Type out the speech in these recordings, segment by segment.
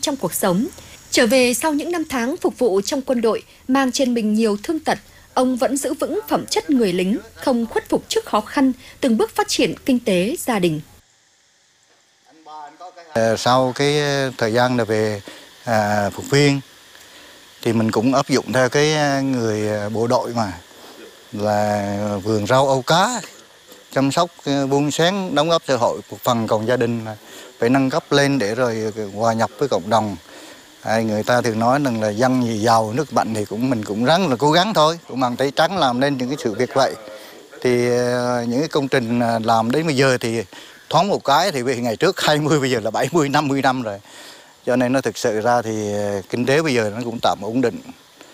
trong cuộc sống. Trở về sau những năm tháng phục vụ trong quân đội, mang trên mình nhiều thương tật, ông vẫn giữ vững phẩm chất người lính, không khuất phục trước khó khăn, từng bước phát triển kinh tế gia đình. Sau cái thời gian là về phục viên thì mình cũng áp dụng theo cái người bộ đội mà là vườn rau âu cá, chăm sóc buôn sáng, đóng góp xã hội, một phần còn gia đình phải nâng cấp lên để rồi hòa nhập với cộng đồng. Người ta thường nói rằng là dân gì giàu nước mạnh thì mình cũng ráng là cố gắng thôi, cũng bằng tay trắng làm nên những cái sự việc vậy. Thì những cái công trình làm đến bây giờ thì thoáng một cái thì ngày trước 20 bây giờ là 70 50 năm rồi. Cho nên nó thực sự ra thì kinh tế bây giờ nó cũng tạm ổn định.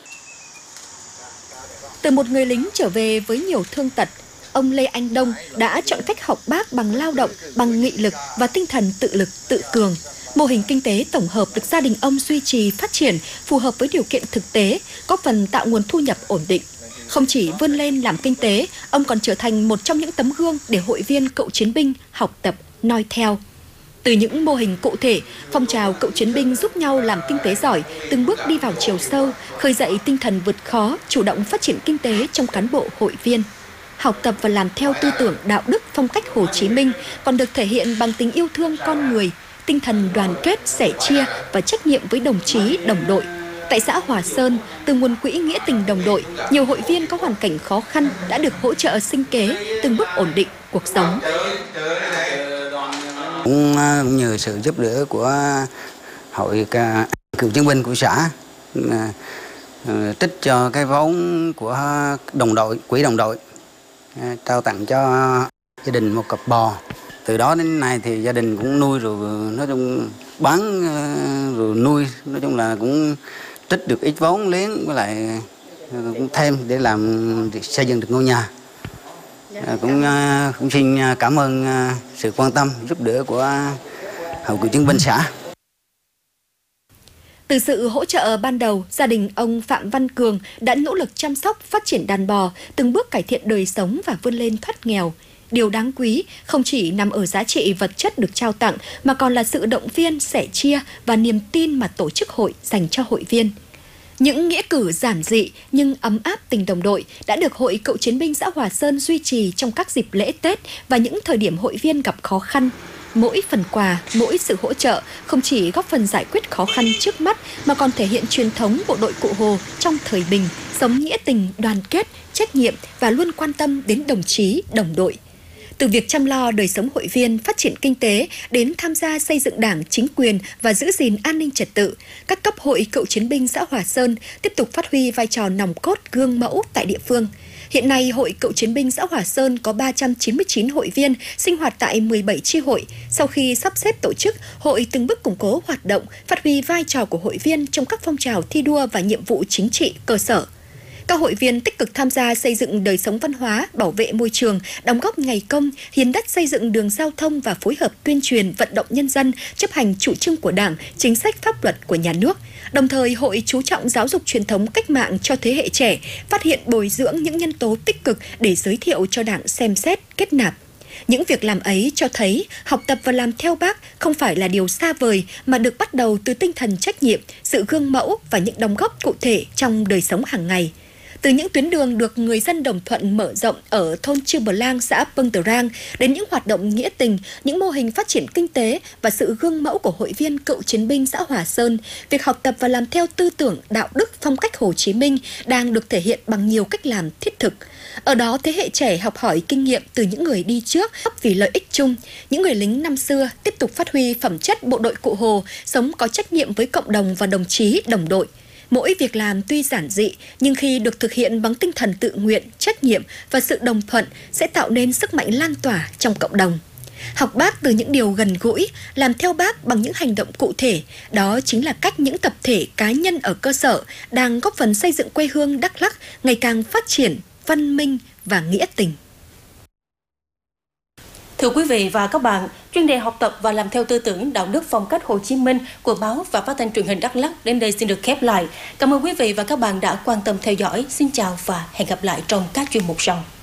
Từ một người lính trở về với nhiều thương tật, ông Lê Anh Đông đã chọn cách học bác bằng lao động, bằng nghị lực và tinh thần tự lực, tự cường. Mô hình kinh tế tổng hợp được gia đình ông duy trì phát triển phù hợp với điều kiện thực tế, góp phần tạo nguồn thu nhập ổn định. Không chỉ vươn lên làm kinh tế, ông còn trở thành một trong những tấm gương để hội viên cựu chiến binh học tập, noi theo. Từ những mô hình cụ thể, phong trào cựu chiến binh giúp nhau làm kinh tế giỏi, từng bước đi vào chiều sâu, khơi dậy tinh thần vượt khó, chủ động phát triển kinh tế trong cán bộ hội viên. Học tập và làm theo tư tưởng đạo đức phong cách Hồ Chí Minh còn được thể hiện bằng tình yêu thương con người, tinh thần đoàn kết, sẻ chia và trách nhiệm với đồng chí, đồng đội. Tại xã Hòa Sơn, từ nguồn quỹ Nghĩa tình đồng đội, nhiều hội viên có hoàn cảnh khó khăn đã được hỗ trợ sinh kế, từng bước ổn định cuộc sống. Cũng nhờ sự giúp đỡ của hội cựu chiến binh của xã, trích cho cái vốn của đồng đội, quỹ đồng đội, trao tặng cho gia đình một cặp bò. Từ đó đến nay thì gia đình cũng nuôi rồi, nói chung bán rồi nuôi, nói chung là cũng trích được ít vốn liếng, với lại cũng thêm để làm xây dựng được ngôi nhà. Cũng xin cảm ơn sự quan tâm giúp đỡ của hội cựu chiến binh xã. Từ sự hỗ trợ ban đầu, gia đình ông Phạm Văn Cường đã nỗ lực chăm sóc, phát triển đàn bò, từng bước cải thiện đời sống và vươn lên thoát nghèo. Điều đáng quý không chỉ nằm ở giá trị vật chất được trao tặng, mà còn là sự động viên, sẻ chia và niềm tin mà tổ chức hội dành cho hội viên. Những nghĩa cử giản dị nhưng ấm áp tình đồng đội đã được Hội Cựu Chiến binh xã Hòa Sơn duy trì trong các dịp lễ Tết và những thời điểm hội viên gặp khó khăn. Mỗi phần quà, mỗi sự hỗ trợ không chỉ góp phần giải quyết khó khăn trước mắt mà còn thể hiện truyền thống bộ đội Cụ Hồ trong thời bình, sống nghĩa tình, đoàn kết, trách nhiệm và luôn quan tâm đến đồng chí, đồng đội. Từ việc chăm lo đời sống hội viên, phát triển kinh tế đến tham gia xây dựng đảng, chính quyền và giữ gìn an ninh trật tự, các cấp hội cựu chiến binh xã Hòa Sơn tiếp tục phát huy vai trò nòng cốt gương mẫu tại địa phương. Hiện nay, Hội Cựu Chiến binh xã Hòa Sơn có 399 hội viên sinh hoạt tại 17 chi hội. Sau khi sắp xếp tổ chức, hội từng bước củng cố hoạt động, phát huy vai trò của hội viên trong các phong trào thi đua và nhiệm vụ chính trị cơ sở. Các hội viên tích cực tham gia xây dựng đời sống văn hóa, bảo vệ môi trường, đóng góp ngày công, hiến đất xây dựng đường giao thông và phối hợp tuyên truyền vận động nhân dân chấp hành chủ trương của Đảng, chính sách pháp luật của nhà nước. Đồng thời, hội chú trọng giáo dục truyền thống cách mạng cho thế hệ trẻ, phát hiện bồi dưỡng những nhân tố tích cực để giới thiệu cho Đảng xem xét, kết nạp. Những việc làm ấy cho thấy học tập và làm theo Bác không phải là điều xa vời mà được bắt đầu từ tinh thần trách nhiệm, sự gương mẫu và những đóng góp cụ thể trong đời sống hàng ngày. Từ những tuyến đường được người dân đồng thuận mở rộng ở thôn Chư Bờ Lang, xã Pâng Tờ Rang đến những hoạt động nghĩa tình, những mô hình phát triển kinh tế và sự gương mẫu của hội viên cựu chiến binh xã Hòa Sơn, việc học tập và làm theo tư tưởng, đạo đức, phong cách Hồ Chí Minh đang được thể hiện bằng nhiều cách làm thiết thực. Ở đó, thế hệ trẻ học hỏi kinh nghiệm từ những người đi trước vì lợi ích chung. Những người lính năm xưa tiếp tục phát huy phẩm chất bộ đội Cụ Hồ, sống có trách nhiệm với cộng đồng và đồng chí, đồng đội. Mỗi việc làm tuy giản dị, nhưng khi được thực hiện bằng tinh thần tự nguyện, trách nhiệm và sự đồng thuận sẽ tạo nên sức mạnh lan tỏa trong cộng đồng. Học Bác từ những điều gần gũi, làm theo Bác bằng những hành động cụ thể, đó chính là cách những tập thể cá nhân ở cơ sở đang góp phần xây dựng quê hương Đắk Lắk ngày càng phát triển, văn minh và nghĩa tình. Thưa quý vị và các bạn, chuyên đề học tập và làm theo tư tưởng đạo đức phong cách Hồ Chí Minh của báo và phát thanh truyền hình Đắk Lắk đến đây xin được khép lại. Cảm ơn quý vị và các bạn đã quan tâm theo dõi. Xin chào và hẹn gặp lại trong các chuyên mục sau.